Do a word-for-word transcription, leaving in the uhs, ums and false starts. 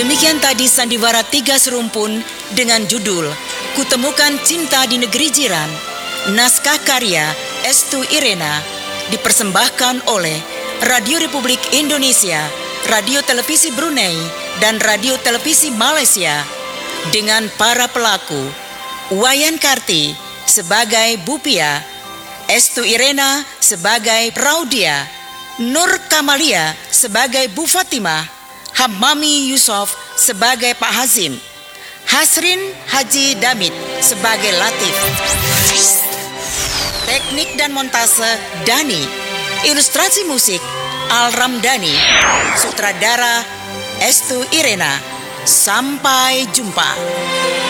Demikian tadi sandiwara tiga serumpun dengan judul Kutemukan Cinta di Negeri Jiran. Naskah karya Estu Irena, dipersembahkan oleh Radio Republik Indonesia, Radio Televisi Brunei, dan Radio Televisi Malaysia. Dengan para pelaku, Wayan Karti sebagai Bupia, Estu Irena sebagai Raudia, Nur Kamalia sebagai Bu Fatimah, Hamami Yusof sebagai Pak Hazim, Hasrin Haji Damit sebagai Latif. Teknik dan montase Dani. Ilustrasi musik Al Ramdhani. Sutradara Estu Irena. Sampai jumpa.